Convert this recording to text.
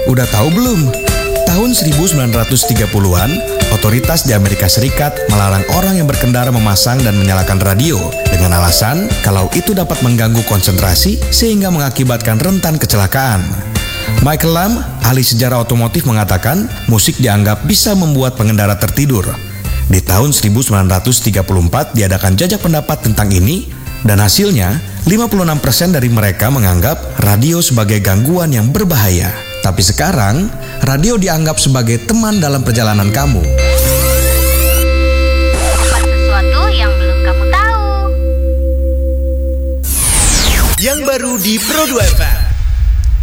Udah tahu belum? Tahun 1930-an, otoritas di Amerika Serikat melarang orang yang berkendara memasang dan menyalakan radio dengan alasan kalau itu dapat mengganggu konsentrasi sehingga mengakibatkan rentan kecelakaan. Michael Lamb, ahli sejarah otomotif mengatakan musik dianggap bisa membuat pengendara tertidur. Di tahun 1934 diadakan jajak pendapat tentang ini dan hasilnya 56% dari mereka menganggap radio sebagai gangguan yang berbahaya. Tapi sekarang, radio dianggap sebagai teman dalam perjalanan kamu. Sesuatu yang belum kamu tahu. Yang baru di Pro 2 FM.